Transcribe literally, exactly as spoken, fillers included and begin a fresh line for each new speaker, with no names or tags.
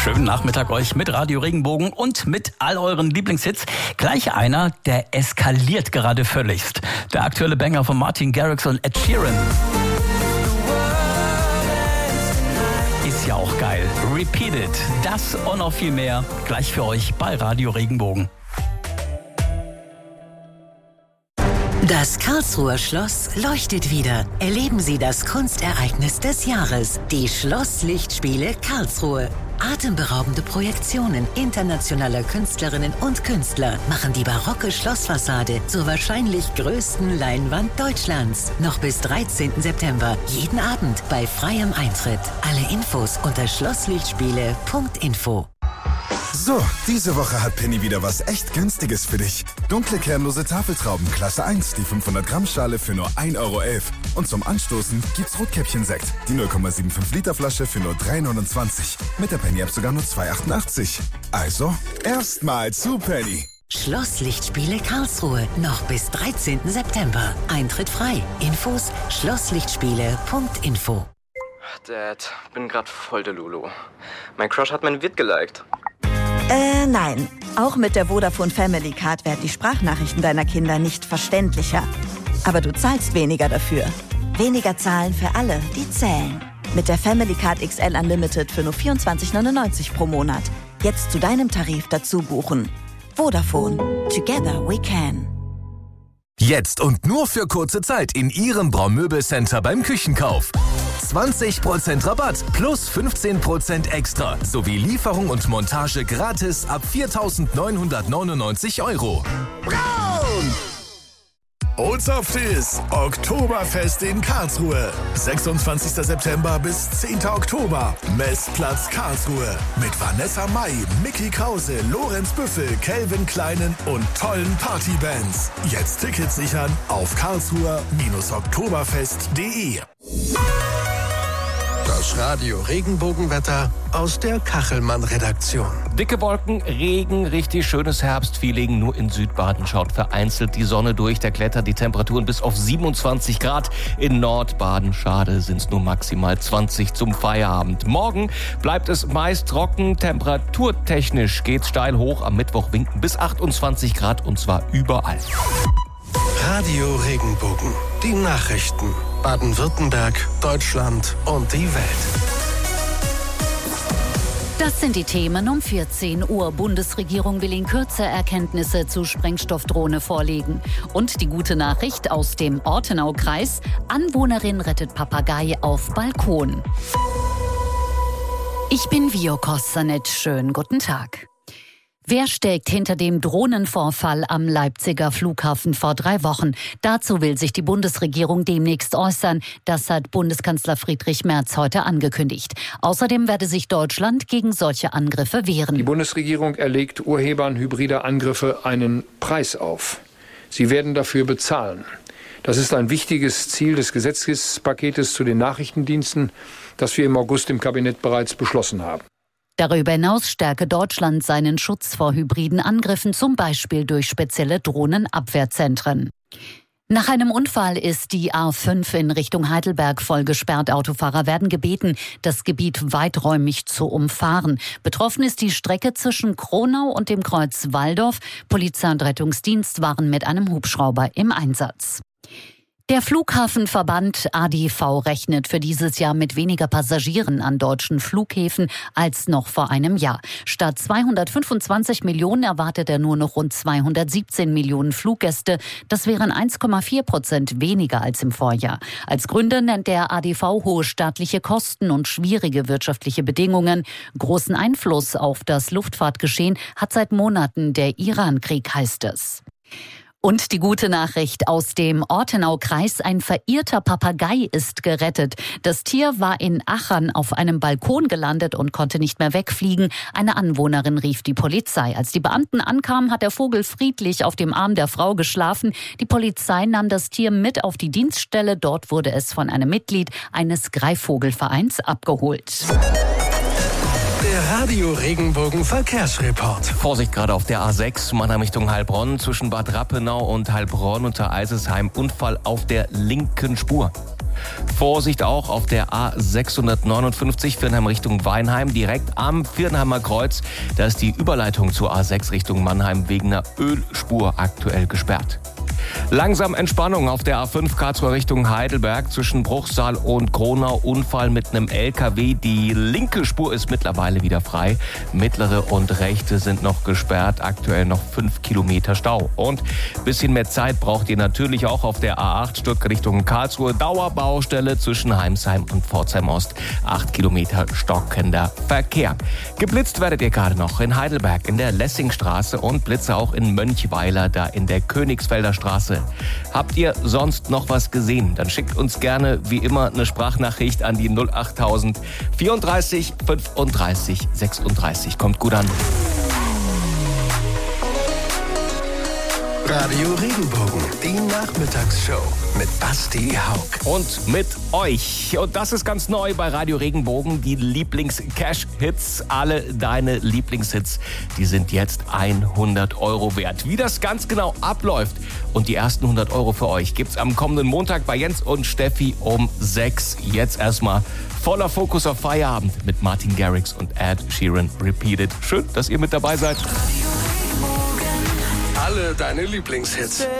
Schönen Nachmittag euch mit Radio Regenbogen und mit all euren Lieblingshits. Gleich einer, der eskaliert gerade völligst. Der aktuelle Banger von Martin Garrix und Ed Sheeran. Ist ja auch geil. Repeat It. Das und noch viel mehr gleich für euch bei Radio Regenbogen.
Das Karlsruher Schloss leuchtet wieder. Erleben Sie das Kunstereignis des Jahres. Die Schlosslichtspiele Karlsruhe. Atemberaubende Projektionen internationaler Künstlerinnen und Künstler machen die barocke Schlossfassade zur wahrscheinlich größten Leinwand Deutschlands. Noch bis dreizehnten September. Jeden Abend bei freiem Eintritt. Alle Infos unter schlosslichtspiele punkt info.
So, diese Woche hat Penny wieder was echt Günstiges für dich. Dunkle kernlose Tafeltrauben Klasse eins, die fünfhundert Gramm Schale für nur ein Euro elf. Und zum Anstoßen gibt's Rotkäppchen-Sekt, die null Komma fünfundsiebzig Liter Flasche für nur drei neunundzwanzig. Mit der Penny-App sogar nur zwei achtundachtzig. Also, erstmal zu Penny.
Schlosslichtspiele Karlsruhe. Noch bis dreizehnten September. Eintritt frei. Infos schlosslichtspiele punkt info.
Dad, bin grad voll der Lulu. Mein Crush hat mein Vid geliked.
Äh, nein. Auch mit der Vodafone Family Card werden die Sprachnachrichten deiner Kinder nicht verständlicher. Aber du zahlst weniger dafür. Weniger zahlen für alle, die zählen. Mit der Family Card X L Unlimited für nur vierundzwanzig neunundneunzig pro Monat. Jetzt zu deinem Tarif dazu buchen. Vodafone. Together we can.
Jetzt und nur für kurze Zeit in Ihrem Braumöbelcenter beim Küchenkauf. zwanzig Prozent Rabatt plus fünfzehn Prozent extra sowie Lieferung und Montage gratis ab viertausendneunhundertneunundneunzig Euro.
Braun! Olds of This Oktoberfest in Karlsruhe. sechsundzwanzigsten September bis zehnten Oktober. Messplatz Karlsruhe. Mit Vanessa Mai, Mickey Krause, Lorenz Büffel, Calvin Kleinen und tollen Partybands. Jetzt Tickets sichern auf karlsruher oktoberfest punkt de.
Das Radio Regenbogenwetter aus der Kachelmann-Redaktion.
Dicke Wolken, Regen, richtig schönes Herbstfeeling. Nur in Südbaden schaut vereinzelt die Sonne durch. Da klettern die Temperaturen bis auf siebenundzwanzig Grad. In Nordbaden, schade, sind es nur maximal zwanzig zum Feierabend. Morgen bleibt es meist trocken. Temperaturtechnisch geht's steil hoch. Am Mittwoch winken bis achtundzwanzig Grad und zwar überall.
Radio Regenbogen. Die Nachrichten. Baden-Württemberg, Deutschland und die Welt.
Das sind die Themen um vierzehn Uhr. Bundesregierung will in Kürze Erkenntnisse zu Sprengstoffdrohne vorlegen. Und die gute Nachricht aus dem Ortenaukreis. Anwohnerin rettet Papagei auf Balkon. Ich bin Vio Kostanet. Schönen guten Tag. Wer steckt hinter dem Drohnenvorfall am Leipziger Flughafen vor drei Wochen? Dazu will sich die Bundesregierung demnächst äußern. Das hat Bundeskanzler Friedrich Merz heute angekündigt. Außerdem werde sich Deutschland gegen solche Angriffe wehren.
Die Bundesregierung erlegt Urhebern hybrider Angriffe einen Preis auf. Sie werden dafür bezahlen. Das ist ein wichtiges Ziel des Gesetzespaketes zu den Nachrichtendiensten, das wir im August im Kabinett bereits beschlossen haben.
Darüber hinaus stärke Deutschland seinen Schutz vor hybriden Angriffen, zum Beispiel durch spezielle Drohnenabwehrzentren. Nach einem Unfall ist die A fünf in Richtung Heidelberg voll gesperrt. Autofahrer werden gebeten, das Gebiet weiträumig zu umfahren. Betroffen ist die Strecke zwischen Kronau und dem Kreuz Walldorf. Polizei und Rettungsdienst waren mit einem Hubschrauber im Einsatz. Der Flughafenverband A D V rechnet für dieses Jahr mit weniger Passagieren an deutschen Flughäfen als noch vor einem Jahr. Statt zweihundertfünfundzwanzig Millionen erwartet er nur noch rund zweihundertsiebzehn Millionen Fluggäste. Das wären eins Komma vier Prozent weniger als im Vorjahr. Als Gründe nennt der A D V hohe staatliche Kosten und schwierige wirtschaftliche Bedingungen. Großen Einfluss auf das Luftfahrtgeschehen hat seit Monaten der Iran-Krieg, heißt es. Und die gute Nachricht aus dem Ortenaukreis: Ein verirrter Papagei ist gerettet. Das Tier war in Achern auf einem Balkon gelandet und konnte nicht mehr wegfliegen. Eine Anwohnerin rief die Polizei. Als die Beamten ankamen, hat der Vogel friedlich auf dem Arm der Frau geschlafen. Die Polizei nahm das Tier mit auf die Dienststelle. Dort wurde es von einem Mitglied eines Greifvogelvereins abgeholt.
Der Radio Regenbogen Verkehrsreport.
Vorsicht gerade auf der A sechs, Mannheim Richtung Heilbronn, zwischen Bad Rappenau und Heilbronn unter Eisesheim. Unfall auf der linken Spur. Vorsicht auch auf der A sechshundertneunundfünfzig Viernheim Richtung Weinheim, direkt am Viernheimer Kreuz. Da ist die Überleitung zur A sechs Richtung Mannheim wegen einer Ölspur aktuell gesperrt. Langsam Entspannung auf der A fünf Karlsruhe Richtung Heidelberg zwischen Bruchsal und Kronau. Unfall mit einem L K W. Die linke Spur ist mittlerweile wieder frei. Mittlere und rechte sind noch gesperrt. Aktuell noch fünf Kilometer Stau. Und ein bisschen mehr Zeit braucht ihr natürlich auch auf der A acht Stuttgart Richtung Karlsruhe. Dauerbaustelle zwischen Heimsheim und Pforzheim Ost. acht Kilometer stockender Verkehr. Geblitzt werdet ihr gerade noch in Heidelberg in der Lessingstraße und Blitze auch in Mönchweiler, da in der Königsfelder Straße. Habt ihr sonst noch was gesehen? Dann schickt uns gerne wie immer eine Sprachnachricht an die null achttausend vierunddreißig fünfunddreißig sechsunddreißig. Kommt gut an.
Radio Regenbogen, die Nachmittagsshow mit Basti Haug.
Und mit euch. Und das ist ganz neu bei Radio Regenbogen, die Lieblings-Cash-Hits. Alle deine Lieblingshits, die sind jetzt hundert Euro wert. Wie das ganz genau abläuft und die ersten hundert Euro für euch gibt's am kommenden Montag bei Jens und Steffi um sechs. Jetzt erstmal voller Fokus auf Feierabend mit Martin Garrix und Ed Sheeran Repeated. Schön, dass ihr mit dabei seid.
Alle deine Lieblingshits.